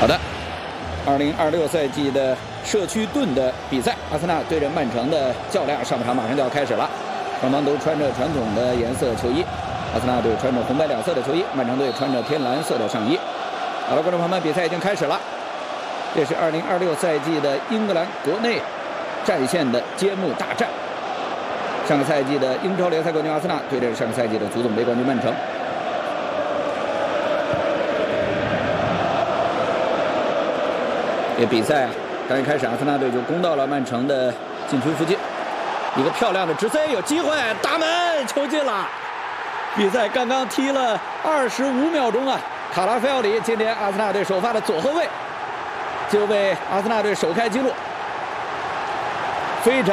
好的，2026赛季的社区盾的比赛，阿森纳对阵曼城的较量上半场马上就要开始了，双方都穿着传统的颜色球衣，阿森纳队穿着红白两色的球衣，曼城队穿着天蓝色的上衣。好了，观众朋友们，比赛已经开始了，这是2026赛季的英格兰国内战线的揭幕大战。上个赛季的英超联赛冠军阿森纳对阵上个赛季的足总杯冠军曼城。这比赛啊，刚一开始阿森纳队就攻到了曼城的禁区附近，一个漂亮的直塞，有机会，打门，球进了。比赛刚刚踢了25秒钟啊，卡拉菲奥里今天阿森纳队首发的左后卫就为阿森纳队首开纪录，非常。